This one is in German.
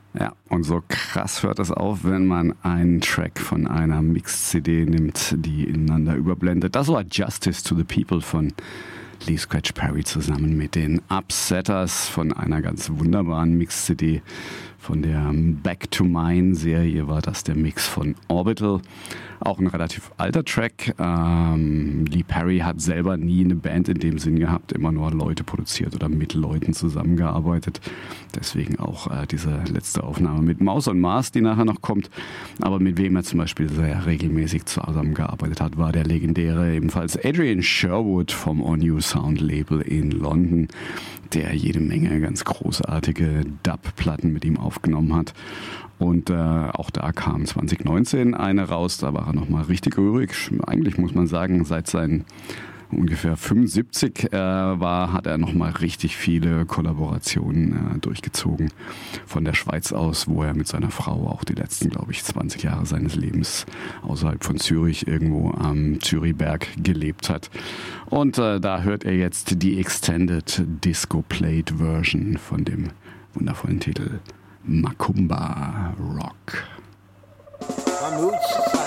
Ja, und so krass hört es auf, wenn man einen Track von einer Mix-CD nimmt, die ineinander überblendet. Das war Justice to the People von Lee Scratch Perry zusammen mit den Upsetters von einer ganz wunderbaren Mix-CD. Von der Back to Mine Serie war das der Mix von Orbital. Auch ein relativ alter Track. Lee Perry hat selber nie eine Band in dem Sinn gehabt, immer nur Leute produziert oder mit Leuten zusammengearbeitet. Deswegen auch diese letzte Aufnahme mit Maus und Mars, die nachher noch kommt. Aber mit wem er zum Beispiel sehr regelmäßig zusammengearbeitet hat, war der legendäre ebenfalls Adrian Sherwood vom On New Sound Label in London, der jede Menge ganz großartige Dub-Platten mit ihm aufgenommen hat. Und auch da kam 2019 eine raus, da war er nochmal richtig rührig. Eigentlich muss man sagen, seit seinen ungefähr 75 hat er nochmal richtig viele Kollaborationen durchgezogen. Von der Schweiz aus, wo er mit seiner Frau auch die letzten, glaube ich, 20 Jahre seines Lebens außerhalb von Zürich irgendwo am Zürichberg gelebt hat. Und da hört er jetzt die Extended Disco Plate Version von dem wundervollen Titel Macumba Rock. My moods.